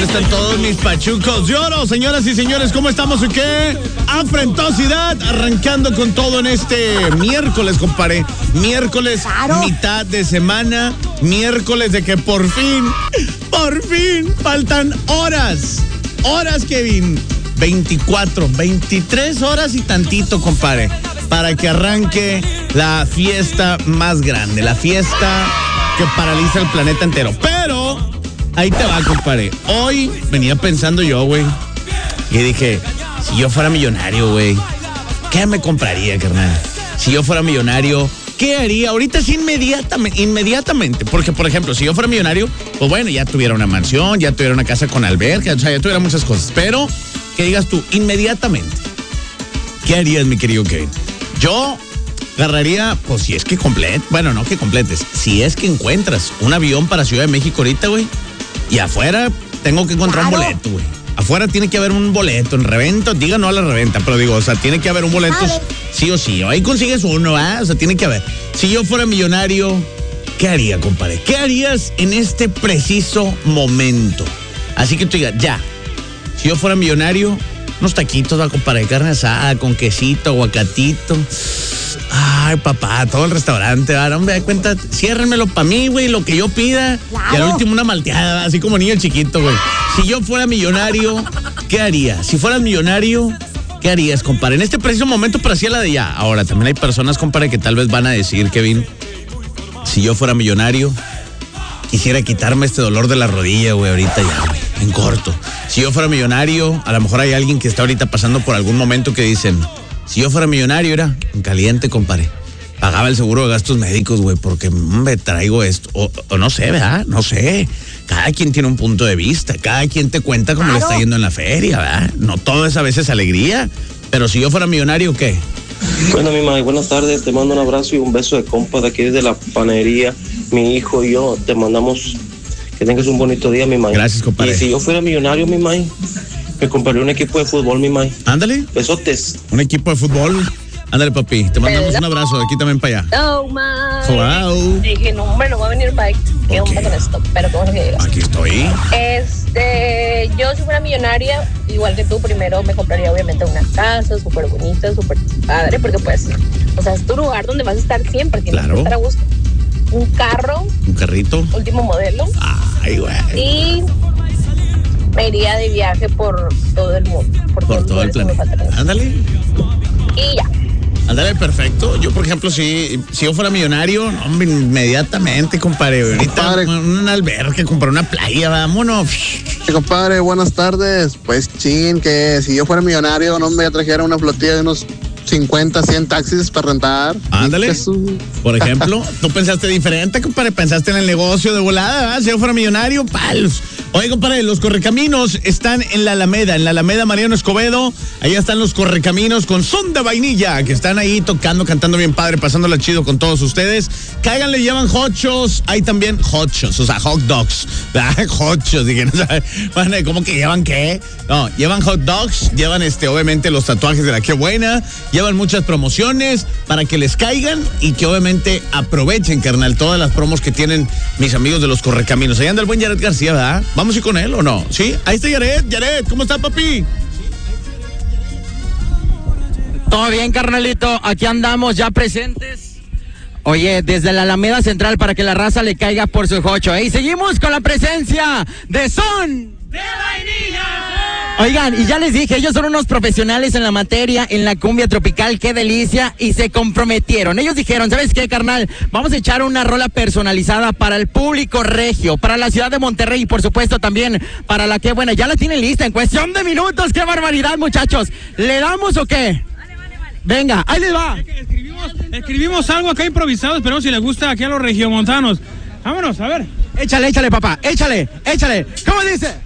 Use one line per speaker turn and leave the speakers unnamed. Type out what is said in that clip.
¿Dónde están todos mis pachucos? Lloro, señoras y señores, ¿cómo estamos? ¿Y qué? Afrentosidad, arrancando con todo en este miércoles, compadre. Miércoles, mitad de semana. Miércoles de que por fin, faltan horas. Horas, Kevin. 24, 23 horas y tantito, compadre, para que arranque la fiesta más grande, la fiesta que paraliza el planeta entero. Pero ahí te va, compadre. Hoy venía pensando yo, güey, y dije, si yo fuera millonario, güey, ¿qué me compraría, carnal? Si yo fuera millonario, ¿qué haría? Ahorita es inmediatamente. Porque, por ejemplo, si yo fuera millonario, pues bueno, ya tuviera una mansión, ya tuviera una casa con alberca, o sea, ya tuviera muchas cosas. Pero, que digas tú, inmediatamente, ¿qué harías, mi querido Kevin? Yo agarraría, pues si es que completes, si es que encuentras un avión para Ciudad de México ahorita, güey, y afuera tengo que encontrar un boleto, güey. Afuera tiene que haber un boleto en reventa, diga no a la reventa, pero digo, o sea, tiene que haber un boleto sí o sí. Ahí consigues uno, ¿verdad? O sea, tiene que haber. Si yo fuera millonario, ¿qué haría, compadre? ¿Qué harías en este preciso momento? Así que tú digas, ya, si yo fuera millonario, unos taquitos, va, compadre, de carne asada, con quesito, aguacatito. Ay, papá, todo el restaurante, ¿verdad? Hombre, da cuenta, ciérrenmelo para mí, güey, lo que yo pida. Claro. Y al último una malteada, así como niño chiquito, güey. Si yo fuera millonario, ¿qué haría? Si fueras millonario, ¿qué harías, compadre? En este preciso momento, pero así a la de ya. Ahora, también hay personas, compadre, que tal vez van a decir, Kevin, si yo fuera millonario, quisiera quitarme este dolor de la rodilla, güey, ahorita ya, güey, en corto. Si yo fuera millonario, a lo mejor hay alguien que está ahorita pasando por algún momento que dicen, si yo fuera millonario, era en caliente, compadre, pagaba el seguro de gastos médicos, güey, porque me traigo esto. O no sé, ¿verdad? No sé. Cada quien tiene un punto de vista, cada quien te cuenta cómo le está yendo en la feria, ¿verdad? No todo es a veces alegría, pero si yo fuera millonario, ¿qué?
Bueno, mi madre, buenas tardes, te mando un abrazo y un beso de compa de aquí desde la panadería. Mi hijo y yo te mandamos que tengas un bonito día, mi madre.
Gracias, compadre.
Y si yo fuera millonario, mi madre, me compraría un equipo de fútbol, mi madre.
Ándale.
Besotes.
Un equipo de fútbol. Ándale, papi, te mandamos un abrazo de aquí también para allá.
Oh, my.
Wow.
Dije, no, hombre, no va a venir Mike. ¿Qué onda con esto? Pero qué bueno que llegas.
Aquí estoy.
Yo si fuera millonaria, igual que tú, primero me compraría obviamente una casa súper bonita, súper padre, porque pues, o sea, es tu lugar donde vas a estar siempre, tienes que estar a gusto. Un carro.
Un carrito.
Último modelo.
Ay, güey.
Y me iría de viaje por todo el mundo.
Por todo el planeta. Ándale.
Y ya.
Ándale, perfecto. Yo, por ejemplo, si yo fuera millonario, hombre, inmediatamente, compadre. Ahorita una alberca, comprar una playa, vámonos.
Compadre, buenas tardes. Pues chin, que si yo fuera millonario, no me trajera una flotilla de unos 50, 100 taxis para rentar.
Ándale. Por ejemplo, tú pensaste diferente, compadre. Pensaste en el negocio de volada, ¿verdad? Si yo fuera millonario, palos. Oye, compadre, los correcaminos están en la Alameda Mariano Escobedo. Allá están los correcaminos con son de vainilla, que están ahí tocando, cantando bien padre, pasándola chido con todos ustedes. Cáiganle, llevan hochos. Hay también hochos, o sea, hot dogs. Hochos, dije, no sabes. Bueno, ¿cómo que llevan qué? No, llevan hot dogs, llevan obviamente los tatuajes de la Qué Buena, llevan muchas promociones para que les caigan y que obviamente aprovechen, carnal, todas las promos que tienen mis amigos de los correcaminos. Allá anda el buen Yaret García, ¿verdad? ¿Vamos a ir con él o no? ¿Sí? Ahí está Yaret, ¿cómo está, papi?
Todo bien, carnalito, aquí andamos ya presentes. Oye, desde la Alameda Central para que la raza le caiga por su jocho. Y seguimos con la presencia de Son de Vainilla. Oigan, y ya les dije, ellos son unos profesionales en la materia, en la cumbia tropical, qué delicia, y se comprometieron. Ellos dijeron, ¿sabes qué, carnal? Vamos a echar una rola personalizada para el público regio, para la ciudad de Monterrey y por supuesto también para la Qué Buena. Ya la tienen lista en cuestión de minutos, qué barbaridad, muchachos. ¿Le damos o qué? Venga, ahí les va.
Escribimos algo acá improvisado, esperemos si les gusta aquí a los regiomontanos. Vámonos, a ver.
Échale, papá, échale. ¿Cómo dice?